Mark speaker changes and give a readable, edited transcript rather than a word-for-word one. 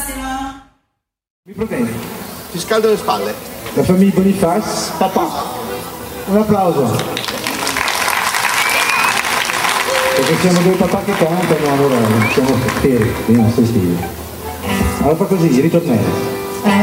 Speaker 1: Mi proteggi.
Speaker 2: Ti scaldo le spalle.
Speaker 1: La famiglia Bonifaz, papà. Un applauso. Perché siamo due papà che cantano, allora siamo fieri, non sei stili. Allora fa così, ritornello.